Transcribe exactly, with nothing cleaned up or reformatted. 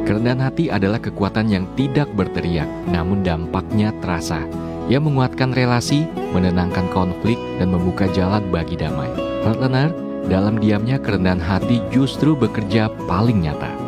Kerendahan hati adalah kekuatan yang tidak berteriak, namun dampaknya terasa. Ia menguatkan relasi, menenangkan konflik, dan membuka jalan bagi damai. Partner, dalam diamnya kerendahan hati justru bekerja paling nyata.